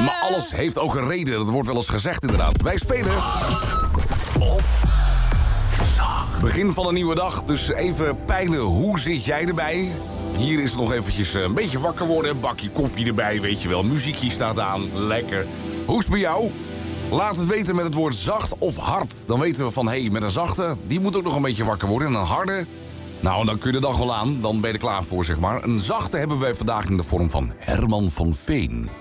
Maar alles heeft ook een reden. Dat wordt wel eens gezegd inderdaad. Wij spelen... Begin van een nieuwe dag, dus even peilen. Hoe zit jij erbij? Hier is het nog eventjes een beetje wakker worden. Een bakje koffie erbij, weet je wel. Muziekje staat aan, lekker. Hoe is het bij jou? Laat het weten met het woord zacht of hard. Dan weten we van, hé, met een zachte, die moet ook nog een beetje wakker worden. En een harde, nou, dan kun je de dag wel aan. Dan ben je er klaar voor, zeg maar. Een zachte hebben wij vandaag in de vorm van Herman van Veen.